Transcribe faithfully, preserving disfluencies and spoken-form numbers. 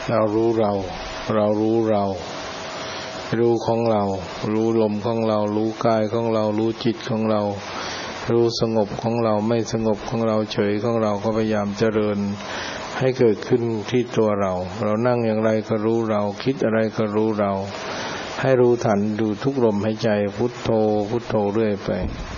เรารู้เราเรารู้เรารู้ของเรารู้ลมของเรารู้กายของเรารู้จิตของเรารู้สงบของเราไม่สงบของเราเฉยของเราก็พยายามเจริญให้เกิดขึ้นที่ตัวเราเรานั่งอย่างไรก็รู้เราคิดอะไรก็รู้เราให้รู้ทันดูทุกลมหายใจพุทโธพุทโธเรื่อยไป